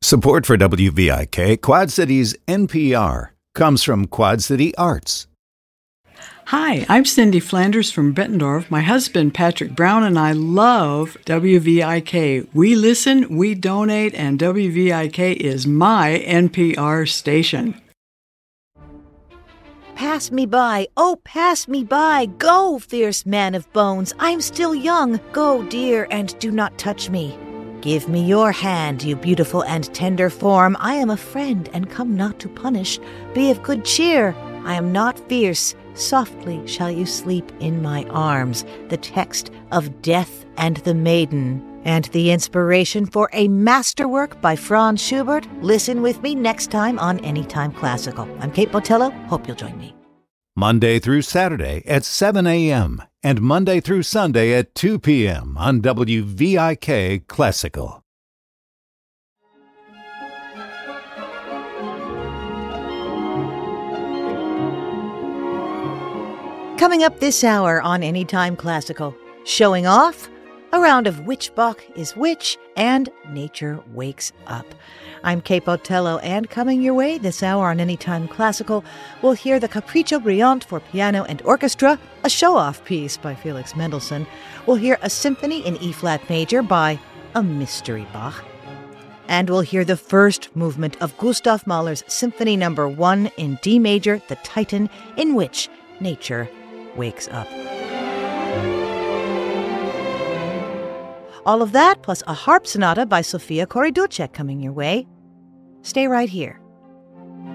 Support for WVIK Quad Cities NPR comes from Quad City Arts. Hi, I'm Cindy Flanders from Bettendorf. My husband, Patrick Brown, and I love WVIK. We listen, we donate, and WVIK is my NPR station. Pass me by, oh, pass me by. Go, fierce man of bones. I'm still young. Go, dear, and do not touch me. Give me your hand, you beautiful and tender form. I am a friend, and come not to punish. Be of good cheer. I am not fierce. Softly shall you sleep in my arms. The text of Death and the Maiden. And the inspiration for a masterwork by Franz Schubert. Listen with me next time on Anytime Classical. I'm Kate Botello. Hope you'll join me. Monday through Saturday at 7 a.m. and Monday through Sunday at 2 p.m. on WVIK Classical. Coming up this hour on Anytime Classical, showing off, a round of Which Bach is Which, and Nature Wakes Up. I'm Kate Botello, and coming your way this hour on Anytime Classical, we'll hear the Capriccio Brillante for piano and orchestra, a show-off piece by Felix Mendelssohn. We'll hear a symphony in E-flat major by a mystery Bach. And we'll hear the first movement of Gustav Mahler's Symphony No. 1 in D major, the Titan, in which nature wakes up. All of that, plus a harp sonata by Sofia Koriducek coming your way. Stay right here.